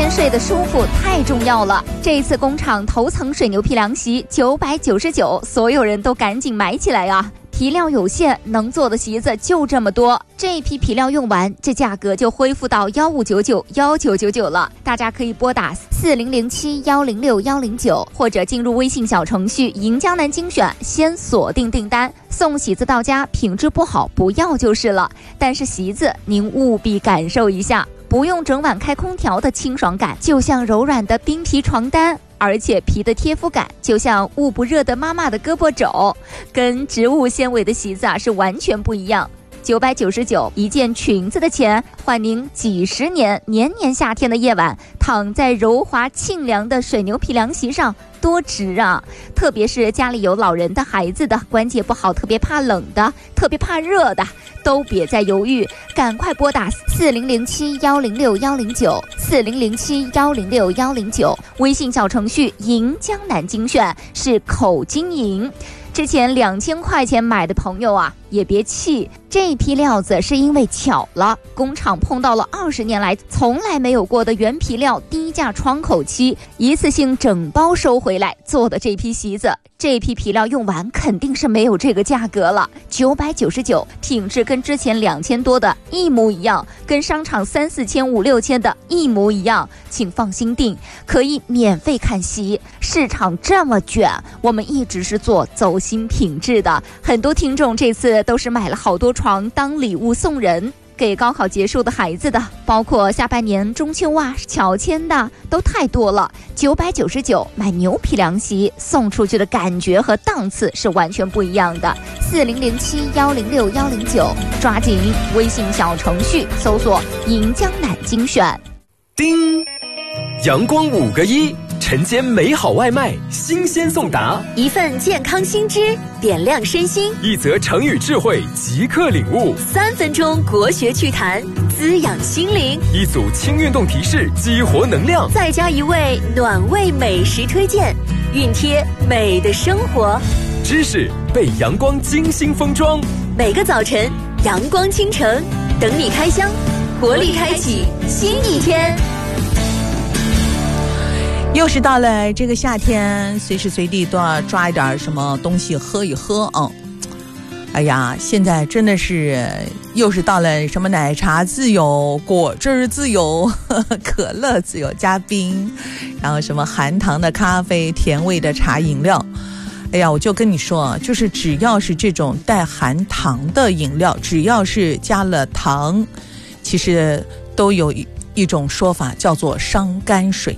睡得舒服太重要了。这一次工厂头层水牛皮凉席999，所有人都赶紧买起来啊！皮料有限，能做的席子就这么多。这一批皮料用完，这价格就恢复到1599、1999了。大家可以拨打4007106109，或者进入微信小程序银江南精选，先锁定订单，送席子到家，品质不好不要就是了。但是席子您务必感受一下，不用整晚开空调的清爽感，就像柔软的冰皮床单。而且皮的贴肤感就像捂不热的妈妈的胳膊肘，跟植物纤维的席子是完全不一样。999一件裙子的钱，换您几十年年年夏天的夜晚躺在柔滑沁凉的水牛皮凉席上，多值啊！特别是家里有老人的、孩子的，关节不好，特别怕冷的，特别怕热的，都别再犹豫，赶快拨打4007106109 4007106109，微信小程序银江南精选是口经营。之前2000块钱买的朋友啊，也别气，这批料子是因为巧了，工厂碰到了20年来从来没有过的原皮料低价窗口期，一次性整包收回来做的这批席子。这批皮料用完肯定是没有这个价格了，999，品质跟之前2000多的一模一样，跟商场3、4千、5、6千的一模一样，请放心订，可以免费看席。市场这么卷，我们一直是做走心品质的，很多听众这次都是买了好多床当礼物送人，给高考结束的孩子的，包括下半年中秋啊、乔迁的，都太多了。999买牛皮凉席送出去的感觉和档次是完全不一样的。4007106109，抓紧微信小程序搜索银江南精选。 叮，阳光5个1，晨间美好外卖，新鲜送达； 一份健康新知，点亮身心； 一则成语智慧，即刻领悟 ；3分钟国学趣谈，滋养心灵； 一组轻运动提示，激活能量； 再加一位暖胃美食推荐，熨贴美的生活。 知识被阳光精心封装， 每个早晨阳光倾城，等你开箱，活力开启新一天。 又是到了这个夏天，随时随地都要抓一点什么东西喝一喝啊！哎呀，现在真的是又是到了什么奶茶自由、果汁自由、可乐自由加冰，然后什么含糖的咖啡、甜味的茶饮料。哎呀，我就跟你说，就是只要是这种带含糖的饮料，只要是加了糖，其实都有一种说法叫做伤肝水。